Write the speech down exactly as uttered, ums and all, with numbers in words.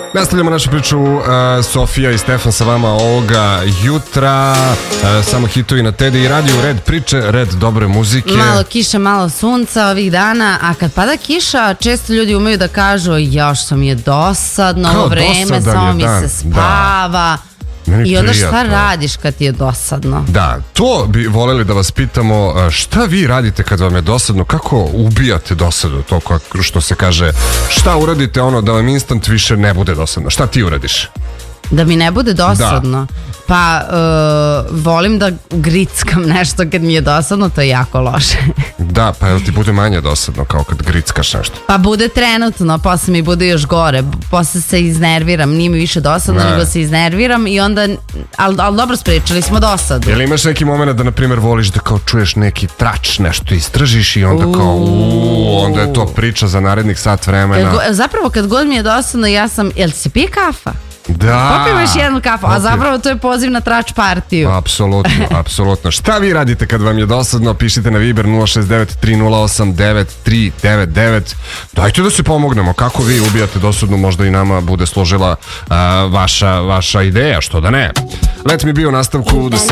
Nastavljamo našu priču, uh, Sofija i Stefan sa vama ovoga jutra, uh, samo hitovi na Tedi i radiju, red priče, red dobre muzike. Malo kiša, malo sunca ovih dana, a kad pada kiša, često ljudi umeju da kažu, još sam je dosadno, ovo vreme, samo mi se spava. Meni I onda šta prijatno. radiš kad ti je dosadno? Da, to bi voljeli da vas pitamo, šta vi radite kad vam je dosadno, kako ubijate dosadu, to kako, što se kaže, šta uradite ono da vam instant više ne bude dosadno, šta ti uradiš? Da mi ne bude dosadno? Da. Pa, uh, volim da grickam nešto kad mi je dosadno, to je jako loše. Da, pa jel ti bude manje dosadno kao kad grickaš nešto? Pa bude trenutno, posle mi bude još gore, posle se iznerviram, nije mi više dosadno, ne. nego se iznerviram i onda, ali al dobro, sprečili smo dosadu. Jel imaš neki moment da, na primjer, voliš da kao čuješ neki trač, nešto istražiš i onda kao, uuu, onda je to priča za narednih sat vremena. Kad, zapravo, kad god mi je dosadno, ja sam, jel ti se pije kafa? Da. Popijemo još jednu kafu, a zapravo to je poziv na trač partiju. Apsolutno, apsolutno. Šta vi radite kad vam je dosadno? Pišite na Viber nula šest devet tri nula osam devet tri devet devet. Dajte da se pomognemo. Kako vi ubijate dosadno, možda i nama bude složila uh, vaša, vaša ideja, što da ne. Let me be u nastavku.